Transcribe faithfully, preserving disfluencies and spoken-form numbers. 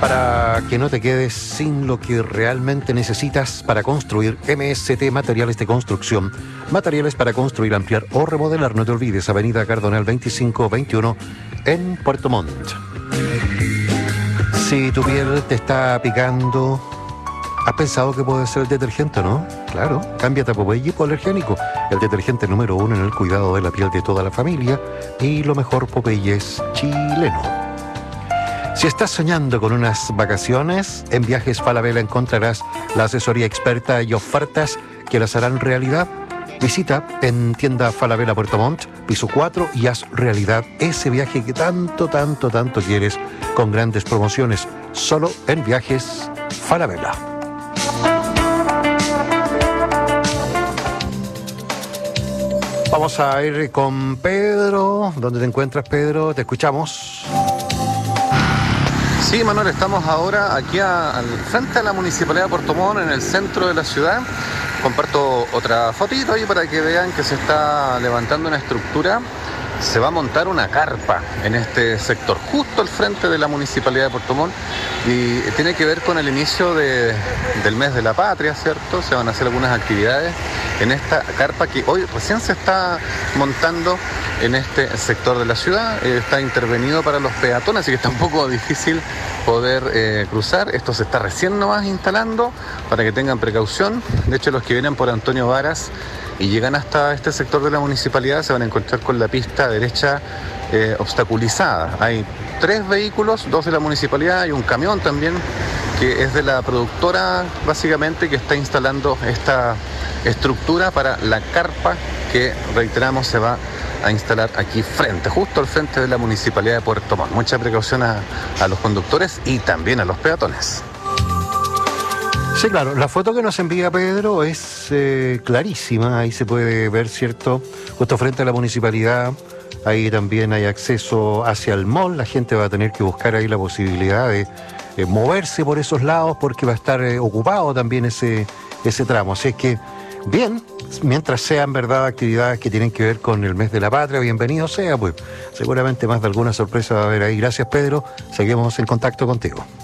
Para que no te quedes sin lo que realmente necesitas para construir, M S T Materiales de Construcción. Materiales para construir, ampliar o remodelar. No te olvides, Avenida Cardonal veinticinco veintiuno en Puerto Montt. Si tu piel te está picando, ¿has pensado que puede ser el detergente, no? Claro, cámbiate a Popeye hipoalergénico, el detergente número uno en el cuidado de la piel de toda la familia, y lo mejor, Popeye es chileno. Si estás soñando con unas vacaciones, en Viajes Falabella encontrarás la asesoría experta y ofertas que las harán realidad. Visita en tienda Falabella Puerto Montt, piso cuatro, y haz realidad ese viaje que tanto, tanto, tanto quieres, con grandes promociones, solo en Viajes Falabella. Vamos a ir con Pedro. ¿Dónde te encuentras, Pedro? Te escuchamos. Sí, Manuel, estamos ahora aquí a, al frente de la Municipalidad de Puerto Montt, en el centro de la ciudad. Comparto otra fotito ahí para que vean que se está levantando una estructura. Se va a montar una carpa en este sector, justo al frente de la Municipalidad de Puerto Montt, y tiene que ver con el inicio de, del mes de la patria, ¿cierto? Se van a hacer algunas actividades en esta carpa que hoy recién se está montando en este sector de la ciudad. Eh, está intervenido para los peatones, así que está un poco difícil poder eh, cruzar. Esto se está recién nomás instalando, para que tengan precaución. De hecho, los que vienen por Antonio Varas y llegan hasta este sector de la municipalidad se van a encontrar con la pista derecha eh, obstaculizada. Hay tres vehículos, dos de la municipalidad y un camión también, que es de la productora básicamente, que está instalando esta estructura para la carpa que, reiteramos, se va a instalar aquí frente, justo al frente de la Municipalidad de Puerto Montt. Mucha precaución a, a los conductores y también a los peatones. Sí, claro, la foto que nos envía Pedro es eh, clarísima. Ahí se puede ver, ¿cierto? Justo frente a la municipalidad. Ahí también hay acceso hacia el mall. La gente va a tener que buscar ahí la posibilidad de eh, moverse por esos lados, porque va a estar eh, ocupado también ese, ese tramo. Así es que, bien, mientras sean, verdad, actividades que tienen que ver con el mes de la patria, bienvenido sea, pues seguramente más de alguna sorpresa va a haber ahí. Gracias, Pedro. Seguimos en contacto contigo.